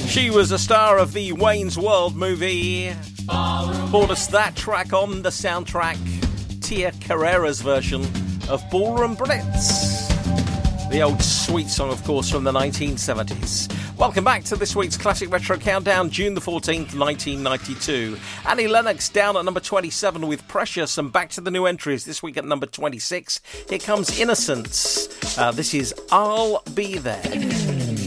She was a star of the Wayne's World movie. Brought us that track on the soundtrack, Tia Carrere's version of Ballroom Blitz. The old sweet song, of course, from the 1970s. Welcome back to this week's Classic Retro Countdown, June the 14th, 1992. Annie Lennox down at number 27 with Precious, and back to the new entries this week at number 26. Here comes Innocence. This is I'll Be There.